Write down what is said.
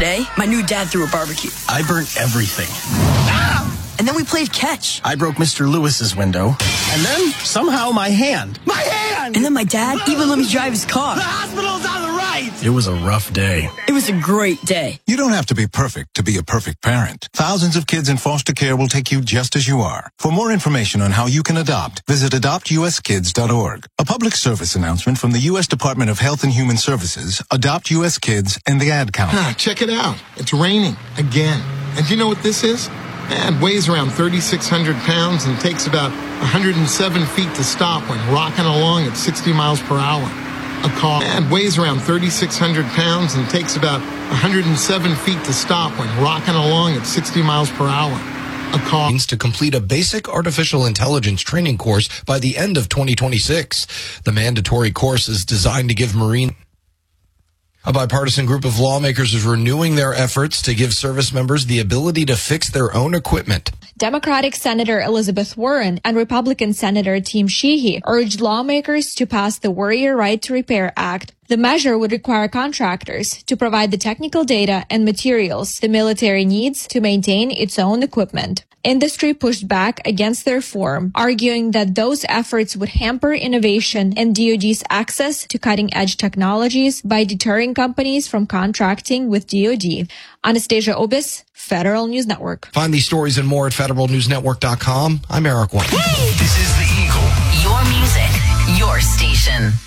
Today, my new dad threw a barbecue. I burnt everything. And then we played catch. I broke Mr. Lewis's window. And then, somehow, my hand. My hand! And then my dad even let me drive his car. The hospital's on the right! It was a rough day. It was a great day. You don't have to be perfect to be a perfect parent. Thousands of kids in foster care will take you just as you are. For more information on how you can adopt, visit adoptuskids.org. A public service announcement from the U.S. Department of Health and Human Services, Adopt U.S. Kids, and the Ad Council. Check it out. It's raining again. And do you know what this is? It weighs around 3,600 pounds and takes about 107 feet to stop when rocking along at 60 miles per hour. A car weighs around 3,600 pounds and takes about 107 feet to stop when rocking along at 60 miles per hour. A car to complete a basic artificial intelligence training course by the end of 2026. The mandatory course is designed to give Marine. A bipartisan group of lawmakers is renewing their efforts to give service members the ability to fix their own equipment. Democratic Senator Elizabeth Warren and Republican Senator Tim Sheehy urged lawmakers to pass the Warrior Right to Repair Act. The measure would require contractors to provide the technical data and materials the military needs to maintain its own equipment. Industry pushed back against the reform, arguing that those efforts would hamper innovation and DoD's access to cutting-edge technologies by deterring companies from contracting with DoD. Anastasia Obis, Federal News Network. Find these stories and more at federalnewsnetwork.com. I'm Eric White. This is The Eagle. Your music, your station.